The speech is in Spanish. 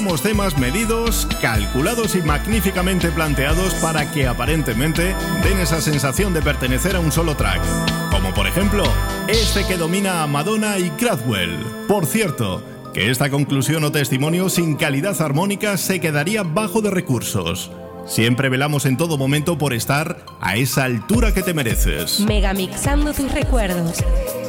Temas medidos, calculados y magníficamente planteados para que aparentemente den esa sensación de pertenecer a un solo track. Como por ejemplo, este que domina a Madonna y Kraftwerk. Por cierto, que esta conclusión o testimonio sin calidad armónica se quedaría bajo de recursos. Siempre velamos en todo momento por estar a esa altura que te mereces. Megamixando tus recuerdos.